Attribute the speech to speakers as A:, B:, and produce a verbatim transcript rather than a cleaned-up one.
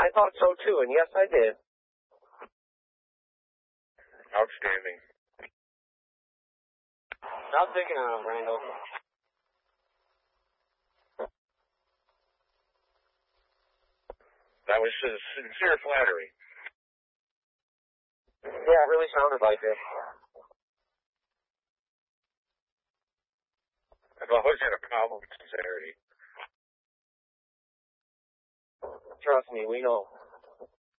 A: I thought so too, and yes, I did.
B: Outstanding.
A: Stop thinking of it, Randall.
B: That was uh, sincere flattery.
A: Yeah, it really sounded like it.
B: I've always had a problem with sincerity.
A: Trust me, we know.